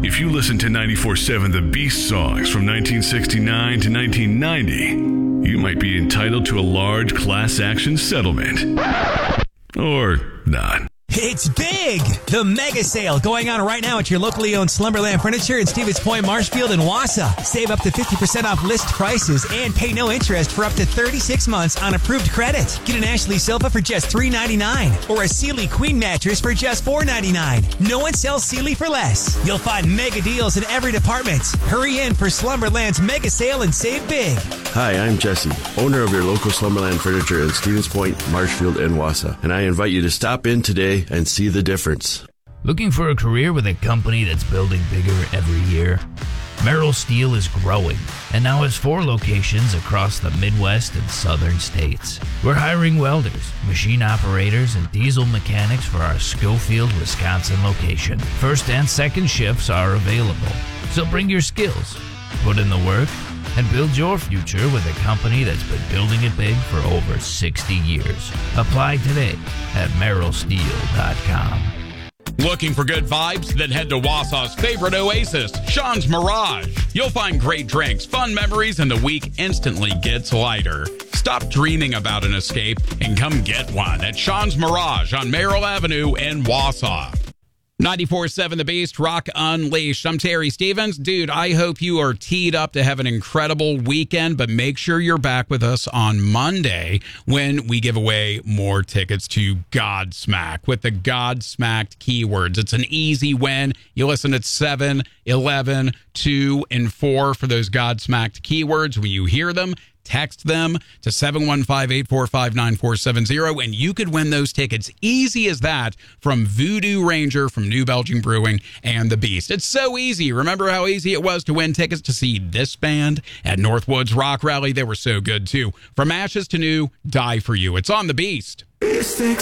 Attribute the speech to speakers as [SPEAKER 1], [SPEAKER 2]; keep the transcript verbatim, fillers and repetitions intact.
[SPEAKER 1] If you listen to ninety-four seven The Beast songs from nineteen sixty-nine to nineteen ninety, you might be entitled to a large class action settlement. Or not.
[SPEAKER 2] It's big! The mega sale going on right now at your locally owned Slumberland Furniture in Stevens Point, Marshfield, and Wausau. Save up to fifty percent off list prices and pay no interest for up to thirty-six months on approved credit. Get an Ashley sofa for just three ninety-nine or a Sealy Queen mattress for just four ninety-nine. No one sells Sealy for less. You'll find mega deals in every department. Hurry in for Slumberland's mega sale and save big.
[SPEAKER 3] Hi, I'm Jesse, owner of your local Slumberland Furniture in Stevens Point, Marshfield, and Wausau, and I invite you to stop in today and see the difference.
[SPEAKER 4] Looking for a career with a company that's building bigger every year? Merrill Steel is growing and now has four locations across the Midwest and Southern states. We're hiring welders, machine operators, and diesel mechanics for our Schofield, Wisconsin location. First and second shifts are available, so bring your skills, put in the work, and build your future with a company that's been building it big for over sixty years. Apply today at merrill steel dot com.
[SPEAKER 5] Looking for good vibes? Then head to Wausau's favorite oasis, Sean's Mirage. You'll find great drinks, fun memories, and the week instantly gets lighter. Stop dreaming about an escape and come get one at Sean's Mirage on Merrill Avenue in Wausau. ninety-four seven The Beast, Rock Unleashed. I'm Terry Stevens. Dude, I hope you are teed up to have an incredible weekend, but make sure you're back with us on Monday when we give away more tickets to Godsmack with the Godsmacked keywords. It's an easy win. You listen at seven, eleven, two, and four for those Godsmacked keywords. When you hear them, text them to seven one five, eight four five, nine four seven zero, and you could win those tickets. Easy as that from Voodoo Ranger, from New Belgium Brewing, and The Beast. It's so easy. Remember how easy it was to win tickets to see this band at Northwoods Rock Rally? They were so good, too. From Ashes to New, Die For You. It's on The Beast.